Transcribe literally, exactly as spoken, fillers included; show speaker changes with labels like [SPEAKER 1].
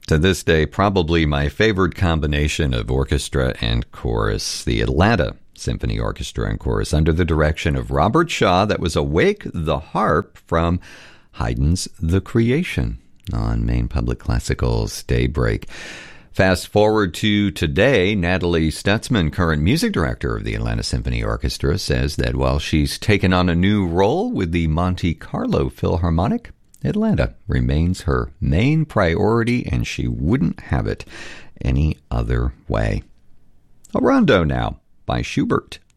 [SPEAKER 1] To this day, probably my favorite combination of orchestra and chorus, the Atlanta Symphony Orchestra and Chorus, under the direction of Robert Shaw. That was Awake the Harp from Haydn's The Creation on Maine Public Classical's Daybreak. Fast forward to today, Natalie Stutzman, current music director of the Atlanta Symphony Orchestra, says that while she's taken on a new role with the Monte Carlo Philharmonic, Atlanta remains her main priority, and she wouldn't have it any other way. A rondo now by Schubert.